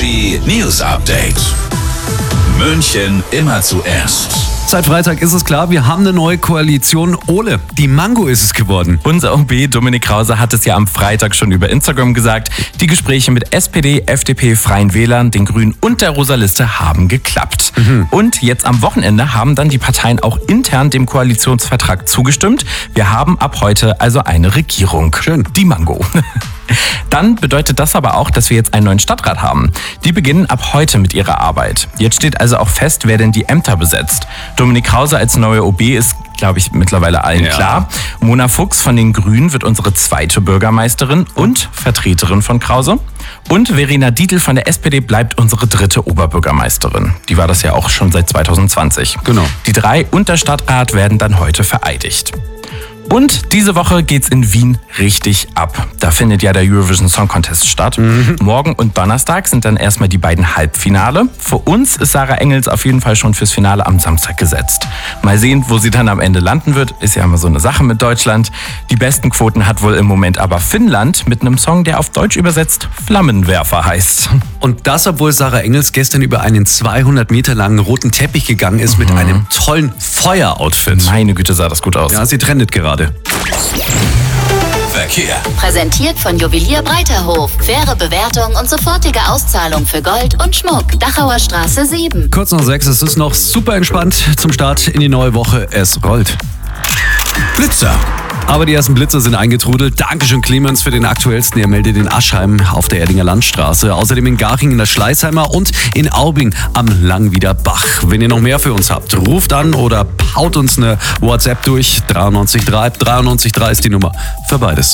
Energy News Update. München immer zuerst. Seit Freitag ist es klar, wir haben eine neue Koalition. Ole, die Mango ist es geworden. Unser OB Dominik Krause hat es ja am Freitag schon über Instagram gesagt. Die Gespräche mit SPD, FDP, Freien Wählern, den Grünen und der Rosa Liste haben geklappt. Und jetzt am Wochenende haben dann die Parteien auch intern dem Koalitionsvertrag zugestimmt. Wir haben ab heute also eine Regierung. Schön. Die Mango. Dann bedeutet das aber auch, dass wir jetzt einen neuen Stadtrat haben. Die beginnen ab heute mit ihrer Arbeit. Jetzt steht also auch fest, wer denn die Ämter besetzt. Dominik Krause als neue OB ist, glaube ich, mittlerweile allen klar. Mona Fuchs von den Grünen wird unsere zweite Bürgermeisterin und Vertreterin von Krause. Und Verena Dietl von der SPD bleibt unsere dritte Oberbürgermeisterin. Die war das ja auch schon seit 2020. Genau. Die 3 und der Stadtrat werden dann heute vereidigt. Und diese Woche geht's in Wien richtig ab. Da findet ja der Eurovision Song Contest statt. Morgen und Donnerstag sind dann erstmal die beiden Halbfinale. Für uns ist Sarah Engels auf jeden Fall schon fürs Finale am Samstag gesetzt. Mal sehen, wo sie dann am Ende landen wird. Ist ja immer so eine Sache mit Deutschland. Die besten Quoten hat wohl im Moment aber Finnland mit einem Song, der auf Deutsch übersetzt Flammenwerfer heißt. Und das, obwohl Sarah Engels gestern über einen 200 Meter langen roten Teppich gegangen ist mit einem tollen Feueroutfit. Meine Güte, sah das gut aus. Ja, sie trendet gerade. Verkehr. Präsentiert von Juwelier Breiterhof. Faire Bewertung und sofortige Auszahlung für Gold und Schmuck. Dachauer Straße 7. Kurz nach 6, es ist noch super entspannt zum Start in die neue Woche. Es rollt. Blitzer. Aber die ersten Blitzer sind eingetrudelt. Dankeschön Clemens für den aktuellsten. Er meldet in Aschheim auf der Erdinger Landstraße. Außerdem in Garching in der Schleißheimer und in Aubing am Langwieder Bach. Wenn ihr noch mehr für uns habt, ruft an oder haut uns eine WhatsApp durch. 93.3. 93.3 ist die Nummer für beides.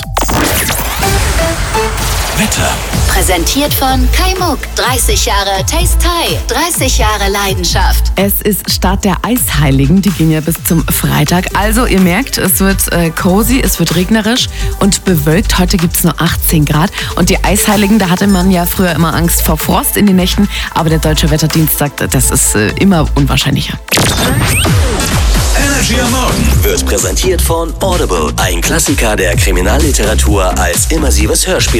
Wetter. Präsentiert von Kai Muck. 30 Jahre Taste Thai. 30 Jahre Leidenschaft. Es ist Start der Eisheiligen, die gehen ja bis zum Freitag. Also ihr merkt, es wird cozy, es wird regnerisch und bewölkt. Heute gibt es nur 18 Grad. Und die Eisheiligen, da hatte man ja früher immer Angst vor Frost in den Nächten. Aber der Deutsche Wetterdienst sagt, das ist immer unwahrscheinlicher. Energy am Morgen Wird präsentiert von Audible, ein Klassiker der Kriminalliteratur als immersives Hörspiel.